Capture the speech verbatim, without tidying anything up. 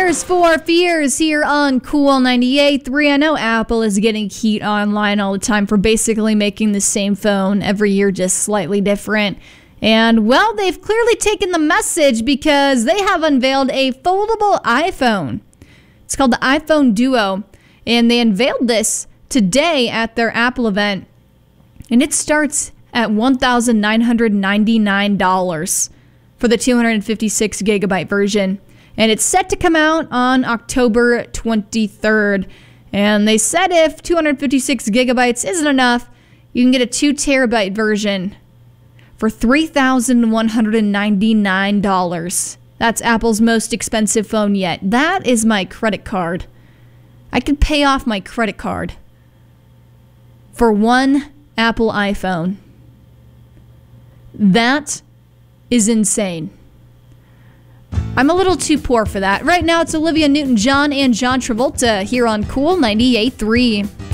Tears for Fears here on Cool ninety-eight point three. I know Apple is getting heat online all the time for basically making the same phone every year, just slightly different. And, well, they've clearly taken the message because they have unveiled a foldable iPhone. It's called the iPhone Duo, and they unveiled this today at their Apple event. And it starts at one thousand nine hundred ninety-nine dollars for the two hundred fifty-six gigabyte version. And it's set to come out on October twenty-third. And they said if two hundred fifty-six gigabytes isn't enough, you can get a two terabyte version for three thousand one hundred ninety-nine dollars. That's Apple's most expensive phone yet. That is my credit card. I could pay off my credit card for one Apple iPhone. That is insane. I'm a little too poor for that. Right now, it's Olivia Newton-John and John Travolta here on Cool ninety-eight point three.